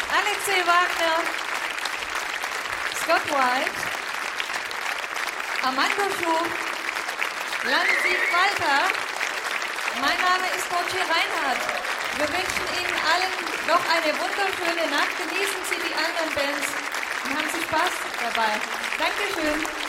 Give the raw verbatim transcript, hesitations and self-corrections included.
Alexei Wagner, Scott White, Armando Schuf, Lansi Walter. Mein Name ist Dorothee Reinhardt. Wir wünschen Ihnen allen noch eine wunderschöne Nacht. Genießen Sie die anderen Bands und haben Sie Spaß dabei. Dankeschön.